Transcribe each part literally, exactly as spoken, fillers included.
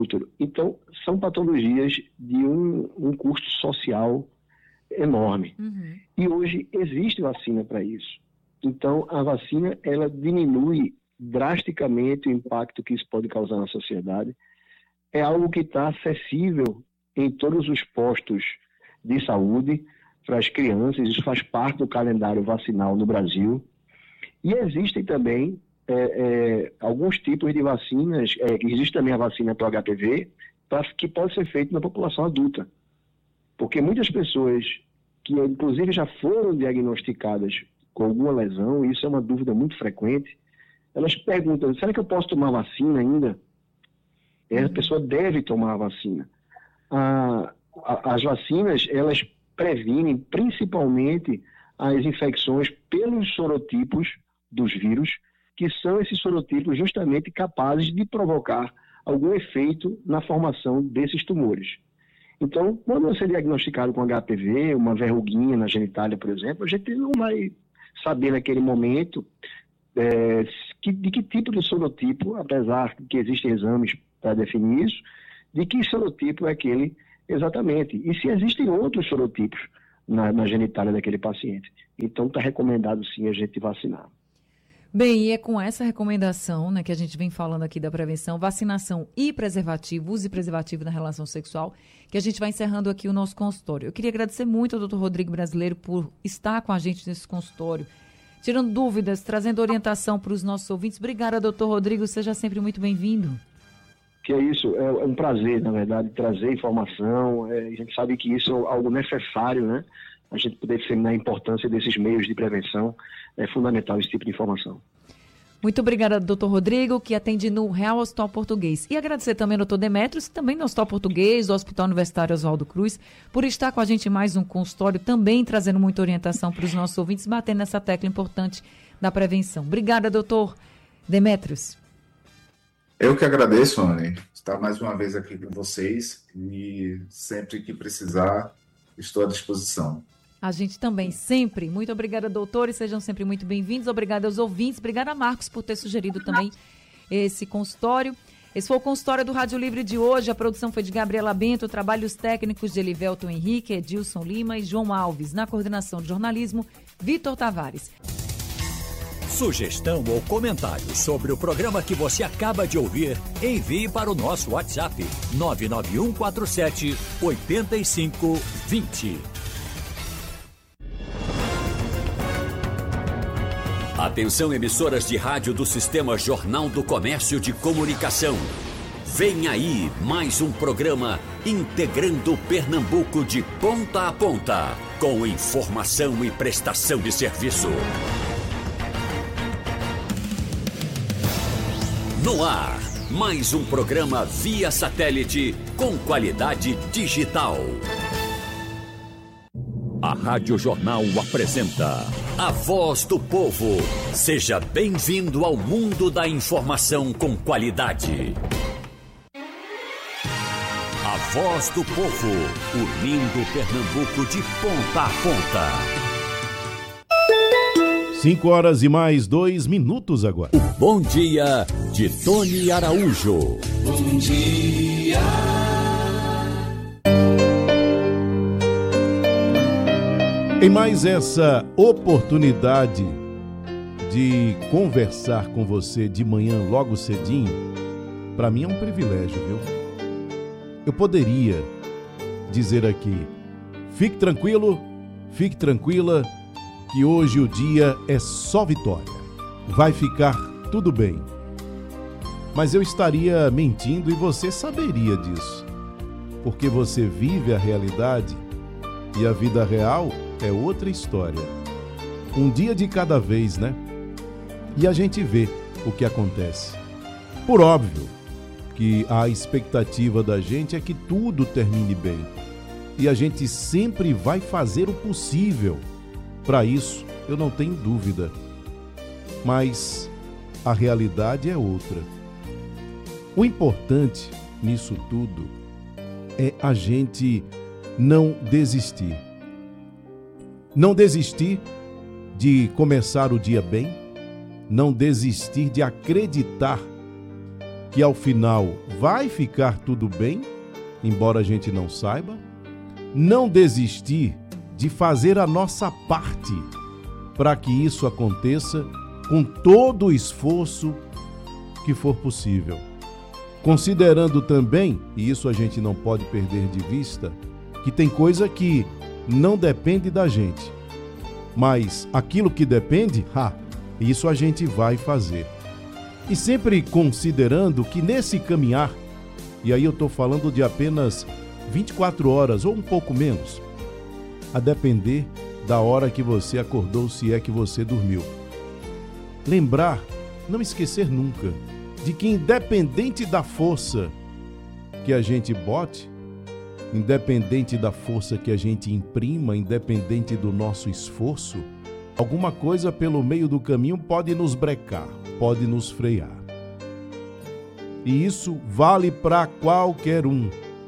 Então, são patologias de um, um custo social enorme. Uhum. E hoje existe vacina para isso. Então, a vacina, ela diminui drasticamente o impacto que isso pode causar na sociedade. É algo que está acessível em todos os postos de saúde para as crianças. Isso faz parte do calendário vacinal no Brasil. E existem também é, é, alguns tipos de vacinas. É, existe também a vacina para o H P V, pra, que pode ser feita na população adulta. Porque muitas pessoas que, inclusive, já foram diagnosticadas com alguma lesão, e isso é uma dúvida muito frequente, elas perguntam, será que eu posso tomar vacina ainda? E a pessoa deve tomar a vacina. A, a, as vacinas, elas previnem principalmente as infecções pelos sorotipos dos vírus, que são esses sorotipos justamente capazes de provocar algum efeito na formação desses tumores. Então, quando você é diagnosticado com H P V, uma verruguinha na genitália, por exemplo, a gente não vai saber naquele momento é, que, de que tipo de sorotipo, apesar de que existem exames para definir isso, de que sorotipo é aquele exatamente. E se existem outros sorotipos na, na genitália daquele paciente. Então, está recomendado sim a gente vacinar. Bem, e é com essa recomendação, né, que a gente vem falando aqui da prevenção, vacinação e preservativo, use preservativo na relação sexual, que a gente vai encerrando aqui o nosso consultório. Eu queria agradecer muito ao doutor Rodrigo Brasileiro por estar com a gente nesse consultório, tirando dúvidas, trazendo orientação para os nossos ouvintes. Obrigada, doutor Rodrigo, seja sempre muito bem-vindo. Que é isso, é um prazer, na verdade, trazer informação. É, a gente sabe que isso é algo necessário, né? A gente poder disseminar a importância desses meios de prevenção. É fundamental esse tipo de informação. Muito obrigada, doutor Rodrigo, que atende no Real Hospital Português. E agradecer também ao doutor Demetrios, também no Hospital Português, do Hospital Universitário Oswaldo Cruz, por estar com a gente em mais um consultório, também trazendo muita orientação para os nossos ouvintes, batendo nessa tecla importante da prevenção. Obrigada, doutor Demetrios. Eu que agradeço, Anne, estar mais uma vez aqui com vocês e sempre que precisar, estou à disposição. A gente também, sempre. Muito obrigada, doutores, sejam sempre muito bem-vindos. Obrigada aos ouvintes, obrigada a Marcos por ter sugerido também esse consultório. Esse foi o consultório do Rádio Livre de hoje. A produção foi de Gabriela Bento, trabalhos técnicos de Elivelton Henrique, Edilson Lima e João Alves. Na coordenação de jornalismo, Vitor Tavares. Sugestão ou comentário sobre o programa que você acaba de ouvir, envie para o nosso WhatsApp nove nove um quatro sete oito cinco dois zero. Atenção, emissoras de rádio do Sistema Jornal do Comércio de Comunicação. Vem aí mais um programa integrando Pernambuco de ponta a ponta, com informação e prestação de serviço. No ar, mais um programa via satélite com qualidade digital. A Rádio Jornal apresenta A Voz do Povo. Seja bem-vindo ao mundo da informação com qualidade. A Voz do Povo, unindo Pernambuco de ponta a ponta. Cinco horas e mais dois minutos agora. Bom dia de Tony Araújo. Bom dia. Em mais essa oportunidade de conversar com você de manhã logo cedinho, para mim é um privilégio, viu? Eu poderia dizer aqui, fique tranquilo, fique tranquila, que hoje o dia é só vitória. Vai ficar tudo bem. Mas eu estaria mentindo e você saberia disso. Porque você vive a realidade e a vida real é outra história. Um dia de cada vez, né? E a gente vê o que acontece. Por óbvio que a expectativa da gente é que tudo termine bem. E a gente sempre vai fazer o possível. Para isso, eu não tenho dúvida. Mas a realidade é outra. O importante nisso tudo é a gente não desistir. Não desistir de começar o dia bem, não desistir de acreditar que ao final vai ficar tudo bem, embora a gente não saiba. Não desistir de fazer a nossa parte para que isso aconteça com todo o esforço que for possível. Considerando também, e isso a gente não pode perder de vista, que tem coisa que não depende da gente, mas aquilo que depende, ha, isso a gente vai fazer. E sempre considerando que nesse caminhar, e aí eu estou falando de apenas vinte e quatro horas ou um pouco menos, a depender da hora que você acordou, se é que você dormiu. Lembrar, não esquecer nunca, de que independente da força que a gente bote, independente da força que a gente imprima, independente do nosso esforço, alguma coisa pelo meio do caminho pode nos brecar, pode nos frear. E isso vale para qualquer um.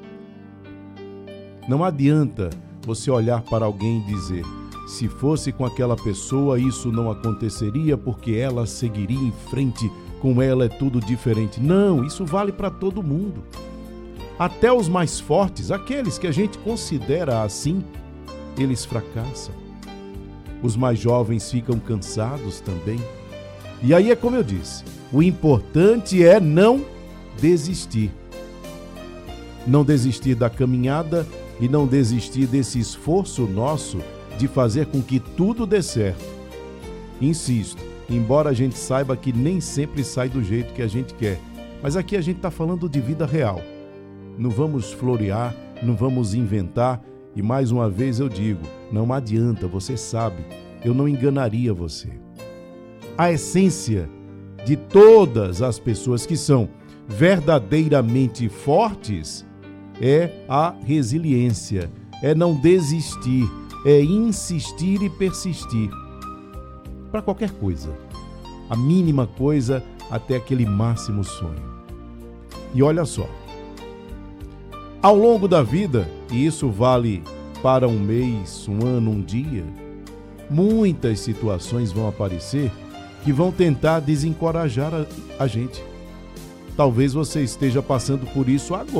Não adianta você olhar para alguém e dizer: se fosse com aquela pessoa, isso não aconteceria porque ela seguiria em frente, com ela é tudo diferente. Não, isso vale para todo mundo. Até os mais fortes, aqueles que a gente considera assim, eles fracassam. Os mais jovens ficam cansados também. E aí é como eu disse, o importante é não desistir. Não desistir da caminhada e não desistir desse esforço nosso de fazer com que tudo dê certo. Insisto, embora a gente saiba que nem sempre sai do jeito que a gente quer, mas aqui a gente está falando de vida real. Não vamos florear, não vamos inventar, e mais uma vez eu digo, não adianta, você sabe, eu não enganaria você. A essência de todas as pessoas que são verdadeiramente fortes é a resiliência, é não desistir, é insistir e persistir. Para qualquer coisa, a mínima coisa até aquele máximo sonho. E olha só, ao longo da vida, e isso vale para um mês, um ano, um dia, muitas situações vão aparecer que vão tentar desencorajar a, a gente. Talvez você esteja passando por isso agora.